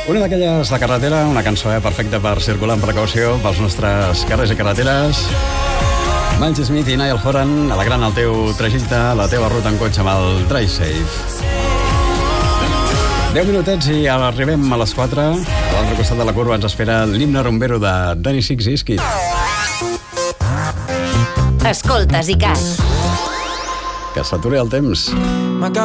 Una d'aquelles de carretera, una cançó perfecta per circular amb precaució pels nostres carrers i carreteres. Miles Smith i Niall Horan alegrant el teu trajecte, la teva ruta en cotxe amb el Drive Safe. 10 minutets i arribem a les 4. A l'altre costat de la curva ens espera l'himne rumbero de Danny Six i Skid. Escoltes ICAT. Que s'aturi el temps.